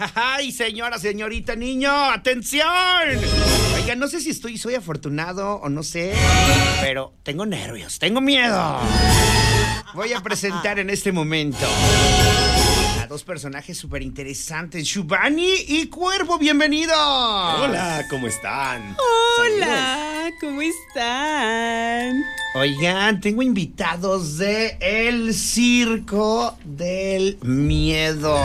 ¡Ay, señora, señorita, niño! ¡Atención! Oiga, no sé si soy afortunado o no sé, pero tengo nervios, tengo miedo. Voy a presentar en este momento a dos personajes súper interesantes, Shubhani y Cuervo, bienvenidos. Hola, ¿cómo están? Hola, ¿cómo están? Oigan, tengo invitados de El Circo del Miedo.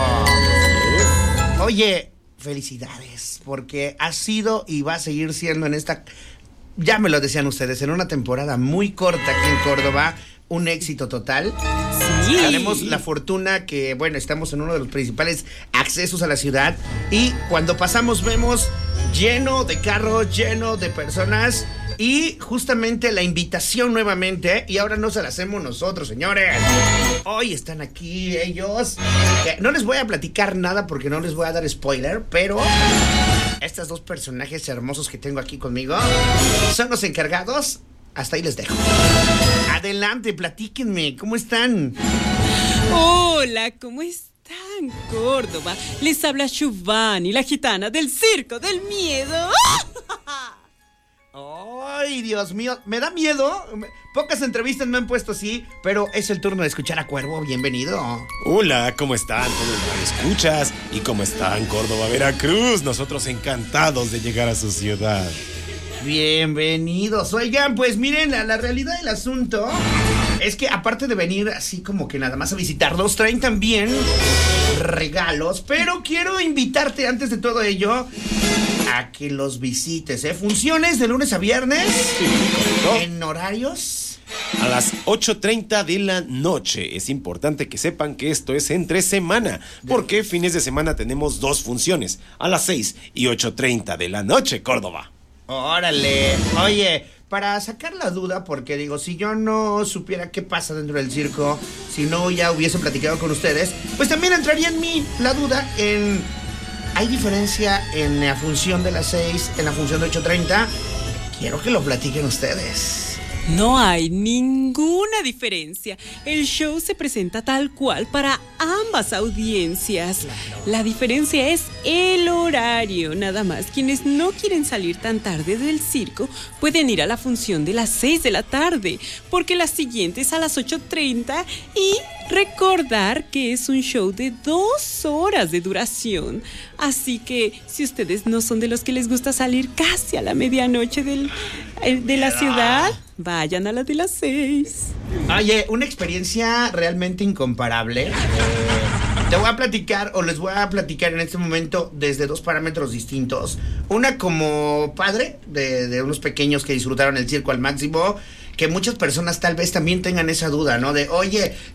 Oye, felicidades, porque ha sido y va a seguir siendo en esta, ya me lo decían ustedes, en una temporada muy corta aquí en Córdoba, un éxito total. Sí. Tenemos la fortuna que, bueno, estamos en uno de los principales accesos a la ciudad y cuando pasamos vemos lleno de carros, lleno de personas y justamente la invitación nuevamente, y ahora no se la hacemos nosotros, señores. Hoy están aquí ellos. No les voy a platicar nada porque no les voy a dar spoiler, pero estos dos personajes hermosos que tengo aquí conmigo son los encargados. Hasta ahí les dejo. Adelante, platíquenme, ¿cómo están? Hola, ¿cómo están, Córdoba? Les habla Shubhani, la gitana del Circo del Miedo. Ay, Dios mío, me da miedo. Pocas entrevistas me han puesto así, pero es el turno de escuchar a Cuervo. Bienvenido. Hola, ¿cómo están todos los escuchas? ¿Y cómo están Córdoba, Veracruz? Nosotros encantados de llegar a su ciudad. Bienvenidos. Oigan, pues miren, la realidad del asunto es que aparte de venir así como que nada más a visitarlos, traen también regalos, pero quiero invitarte antes de todo ello a que los visites, funciones de lunes a viernes, en horarios a las 8:30 de la noche. Es importante que sepan que esto es entre semana, porque fines de semana tenemos dos funciones, a las 6 y 8:30 de la noche, Córdoba. Órale, oye, para sacar la duda, porque digo, si yo no supiera qué pasa dentro del circo, si no ya hubiese platicado con ustedes, pues también entraría en mí la duda en... ¿Hay diferencia en la función de las 6, en la función de 8:30? Quiero que lo platiquen ustedes. No hay ninguna diferencia. El show se presenta tal cual para ambas audiencias. Claro. La diferencia es el horario, nada más. Quienes no quieren salir tan tarde del circo pueden ir a la función de las 6 de la tarde, porque la siguiente es a las 8:30 y recordar que es un show de 2 horas de duración. Así que si ustedes no son de los que les gusta salir casi a la medianoche de la ciudad, vayan a la de las 6. Oye, una experiencia realmente incomparable. Te voy a platicar, o les voy a platicar en este momento desde dos parámetros distintos. Una como padre de unos pequeños que disfrutaron el circo al máximo, que muchas personas tal vez también tengan esa duda, ¿no? De, oye,